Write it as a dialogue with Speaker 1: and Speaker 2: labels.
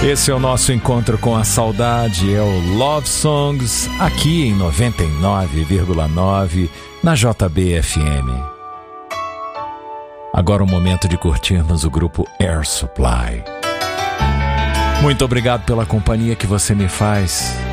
Speaker 1: Esse é o nosso encontro com a saudade, é o Love Songs, aqui em 99,9 na JB-FM. Agora é o momento de curtirmos o grupo Air Supply. Muito obrigado pela companhia que você me faz.